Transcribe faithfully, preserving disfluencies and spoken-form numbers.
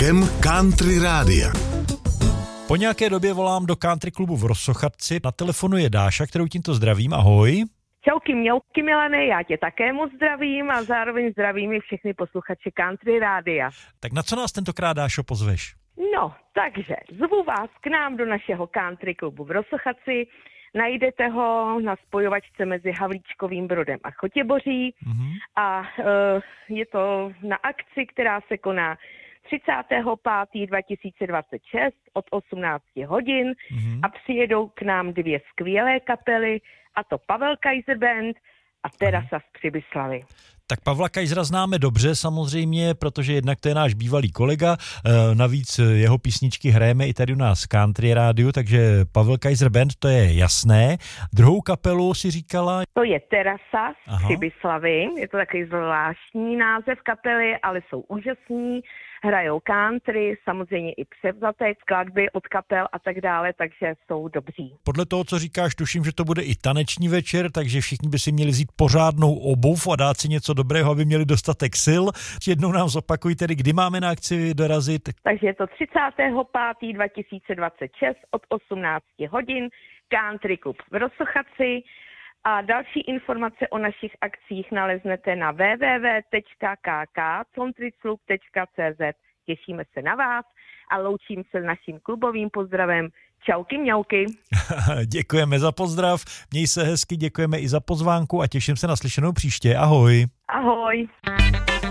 rokem Country Rádia. Po nějaké době volám do country klubu v Rosochadci. Na telefonu je Dáša, kterou tímto zdravím. Ahoj. Čauky mňauky Milane, já tě také moc zdravím a zároveň zdravím i všechny posluchače Country Rádia. Tak na co nás tentokrát, Dášo, pozveš? No, takže zvu vás k nám do našeho country klubu v Rosochadci. Najdete ho na spojovačce mezi Havlíčkovým Brodem a Chotěboří mm-hmm. a uh, je to na akci, která se koná třicátého pátého dva tisíce dvacet šest od osmnácti hodin mm-hmm. a přijedou k nám dvě skvělé kapely, a to Pavel Kaiser Band a Terasa z Přibyslavy. Tak Pavla Kaisera známe dobře samozřejmě, protože jednak to je náš bývalý kolega, navíc jeho písničky hrajeme i tady u nás v Country Rádiu, takže Pavel Kaiser Band, to je jasné. Druhou kapelu si říkala? To je Terasa z Aha. Přibyslavy, je to takový zvláštní název kapely, ale jsou úžasní, hrajou country, samozřejmě i převzaté skladby od kapel a tak dále, takže jsou dobří. Podle toho, co říkáš, tuším, že to bude i taneční večer, takže všichni by si měli vzít pořádnou obuv a dát si něco dobrého, aby měli dostatek sil. Jednou nám zopakuj tedy, kdy máme na akci dorazit. Takže je to třicátého pátého dva tisíce dvacet šest od osmnácti hodin, Country Club v Rosochadci. A další informace o našich akcích naleznete na w w w tečka k k countryclub tečka c z. Těšíme se na vás a loučím se s naším klubovým pozdravem. Čauky mňauky. Děkujeme za pozdrav, měj se hezky, děkujeme i za pozvánku a těším se na slyšenou příště. Ahoj. Ahoj.